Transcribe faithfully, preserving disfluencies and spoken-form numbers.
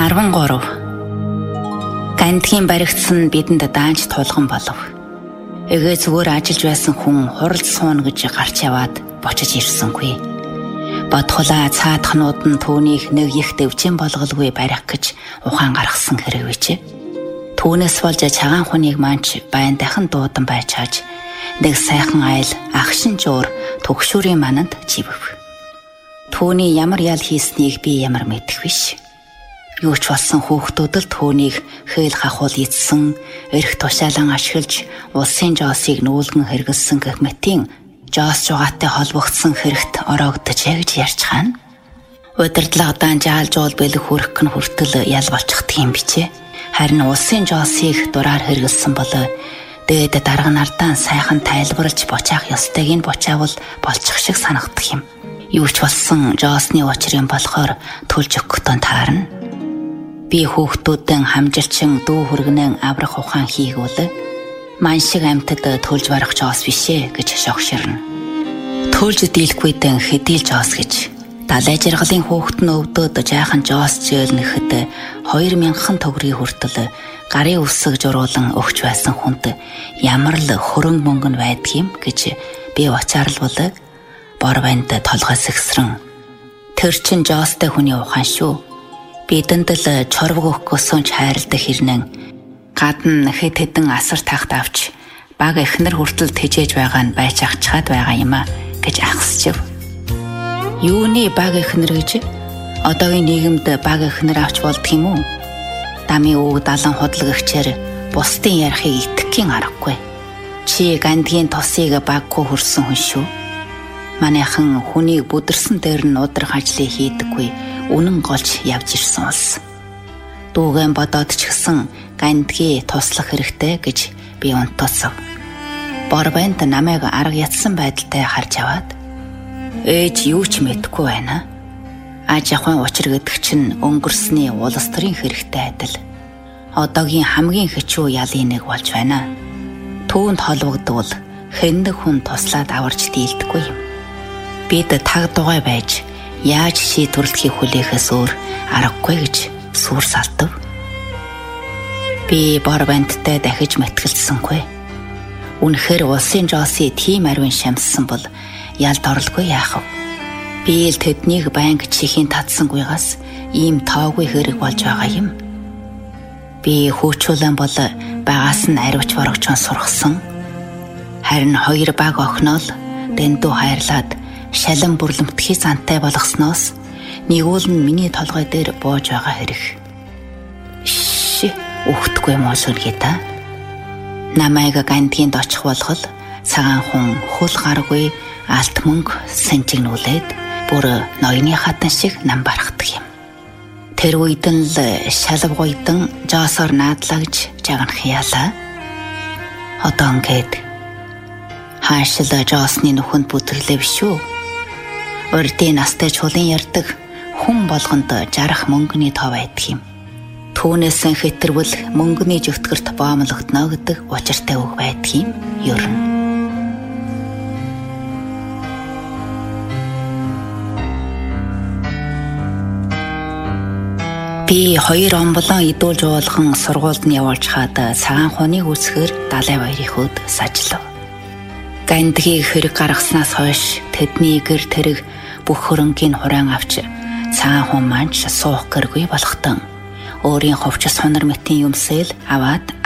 арван гурав. Гандхийн баригдсан бидэнд даанч тулган болов. Эгээ зүгээр ажиллаж байсан хүн хурал сууна гэж гарч яваад бочиж ирсэнгүй. Бодхолаа цаатхнууд нь түүнийг нэг их дэвжин болголгүй барих гэж ухаан гаргасан хэрэг вэ чи. Түүнээс болж цагаан хүнийг манч байн дахин дуудан байж хааж нэг сайхан айл агшин жуур төгшүүрийн мананд живэв. Түүний ямар ял хийснийг би ямар мэдэх биш. Юу ч болсон хүүхдүүд л түүнийг хэл хахуул ийдсэн, эрх тушаалан ашиглаж улсын жоосыг нүүлгэн хэрэгэлсэн гэх мэтийн жоос жугаатай холбогдсон хэрэгт ороогдож гэж ярьж хаана. Удирдлагадан жаалжуул бэлэг хүрэх нь хүртэл ял болчихдаг юм бичээ. Харин улсын жоосыг дураар хэрэгэлсэн бол дээд дарга нардан сайхан тайлбарлаж бочаах ёстойг нь бочаавал болчих шиг санагдах юм. Юу ч болсон жоосны учрын болохоор төлж өгөхдөө таарна. Би хүүхдүүдэн хамжилчин дүү хүргэнэн аврах ухаан хийгүүл ман шиг амьтад төлж барах жоос бишээ гэж шогширна. Төлж дийлэхгүйдэн хэдийл жоос гэж далай жаргалын хүүхд нь өвдөд жаахан жоос жөөлнөхэд хоёр мянган төгрөгийн хүртэл гарын үсэг журуулан өгч байсан хүнд ямар л хөрөнгө мөнгө нь байдгийм гэж би уцаарлбал бор банд толгоос ихсрэн тэр чин жоостой хүний ухаан шүү. Бидэнд л чорвог өгөхгүйсэн ч хайрладаг хэрнэн гадна хэд хэдэн асар тахт авч баг эхнэр хүртэл тэжээж байгаа нь байж ахчаад байгаа юм а гэж ахсчив. Юуны баг эхнэр гэж? Одоогийн нийгэмд баг эхнэр авч болдг юм уу? Дамын өвөг далан худалгагчээр бусдын ярихыг итгэхийн аргагүй. Чи гандгийн тосыг баггүй хөрсөн хүн шүү. Манайхан хүнийг бүдэрсэн дээр нь удрах ажлыг хийдэггүй. Үнэн голж явж ирсэн улс. Дүүгэн бодоод ч гэсэн гандгий туслах хэрэгтэй гэж би унтуулсав. Бор банд намайг арга ятсан байдалтай харж аваад ээж юу ч мэдэхгүй байна. Аж ахуйн учир гэдэг чинь өнгөрсний улс төрийн хэрэгтэй адил. Одоогийн хамгийн хэцүү ялын нэг болж байна. Түүнд холбогдвол хэн нэг хүн туслаад аварч дийлдэхгүй юм. Бид таг дугай байж яаж шийдвэрлэхийг хүлээхээс өөр аргагүй гэж сүр салтав. Би бор бандтай дахиж мэтгэлцсэнгүй. Үнэхээр улсын жоосыг тийм ариун шамссан бол ялд орлогүй яах вэ? Би л тэднийг банк чихийн татсангүйгаас ийм тоогүй хэрэг болж байгаа юм. Би хөөчүүлэн бол багаас нь ариуч борогчон сургасан. Харин хоёр баг охиноо л дэндүү хайрлаад шалан бүрлэмтгий зантай болгосноос нэгүүл нь миний толгой дээр бууж байгаа хэрэг. Шш, өгтгүй юм уу сүргээ та? Намайг гандгийн дочих болгол цагаан хүн хөл гаргүй алт мөнгө санчигнүүлээд бүр ноёны хатан шиг нам барахдаг юм. Тэр үед нь л шалав гойдон жоосоор наадлаа гэж жаганах яалаа. Одоо ингээд хаашил жоосны нүхэнд бүтэглээ биш үү? Урдын настай чулын ярддаг хүн болгонд жарах мөнгөний тоо байдаг юм. Түүнээс хэтэрвэл мөнгөний жөтгөрт боомлогдно гэдэг учиртай үг байдаг юм. Ер нь. Би хоёр омблон идүүлж уулган сургуульд нь явуулж хаад цагаан хоныг үсгээр далай баярын хөд сажлав. Гандгийг хэрэг гаргаснаас хойш тэдний гэр тэрэг бүх хөрөнгийн хураан авч цагаан хүн манч суух гэргүй болохтон өөрийн ховчс хонор мэтийн юмсэл аваад